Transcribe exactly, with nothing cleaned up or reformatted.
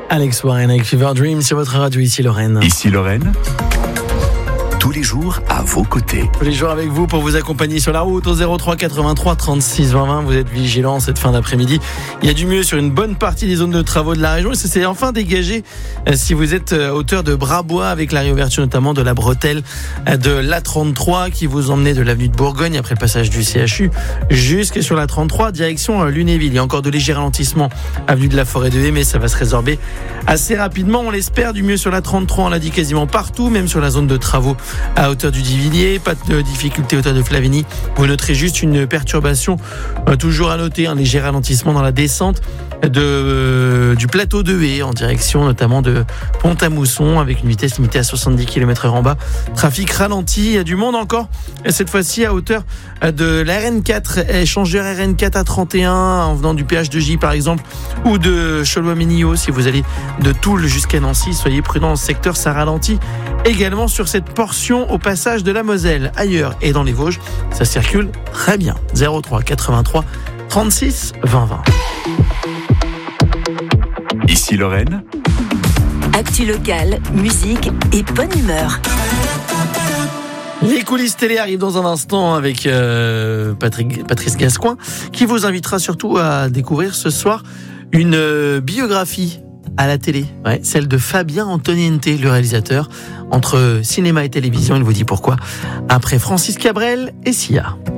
Alex Warren avec Fever Dream sur votre radio, ici Lorraine. Ici Lorraine. Tous les jours à vos côtés. Tous les jours avec vous pour vous accompagner sur la route au zéro trois quatre-vingt-trois trente-six vingt vingt. Vous êtes vigilants cette fin d'après-midi. Il y a du mieux sur une bonne partie des zones de travaux de la région et ça s'est enfin dégagé si vous êtes à hauteur de Brabois avec la réouverture notamment de la bretelle de l'A trente-trois qui vous emmenait de l'avenue de Bourgogne après le passage du C H U jusque sur la trente-trois direction Lunéville. Il y a encore de légers ralentissements avenue de la Forêt de Haye, mais ça va se résorber assez rapidement. On l'espère, du mieux sur la trente-trois, on l'a dit quasiment partout, même sur la zone de travaux à hauteur du Divilliers, pas de difficulté à hauteur de Flavigny. Vous noterez juste une perturbation, euh, toujours à noter, un léger ralentissement dans la descente de, euh, du plateau de Haye en direction notamment de Pont-à-Mousson avec une vitesse limitée à soixante-dix kilomètres heure en bas. Trafic ralenti, il y a du monde encore, cette fois-ci à hauteur de la R N quatre, échangeur R N quatre à trente et un en venant du P H deux J par exemple ou de Cholois-Ménilhaud. Si vous allez de Toul jusqu'à Nancy, soyez prudents dans ce secteur, ça ralentit également sur cette portion au passage de la Moselle. Ailleurs et dans les Vosges, ça circule très bien. zéro trois quatre-vingt-trois trente-six vingt vingt. Ici Lorraine. Actu locale, musique et bonne humeur. Les coulisses télé arrivent dans un instant avec euh, Patrick, Patrice Gascoin qui vous invitera surtout à découvrir ce soir une euh, biographie à la télé, ouais, celle de Fabien Antoniente, le réalisateur. Entre cinéma et télévision, il vous dit pourquoi après Francis Cabrel et Sia.